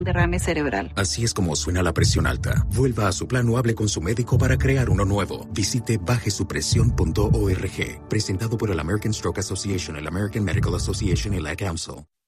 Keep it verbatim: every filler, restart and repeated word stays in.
derrame cerebral. Así es como suena la presión alta. Vuelva a su plan o hable con su médico para crear uno nuevo. Visite baje su presión punto org. Presentado por el American Stroke Association, el American Medical Association y la Council.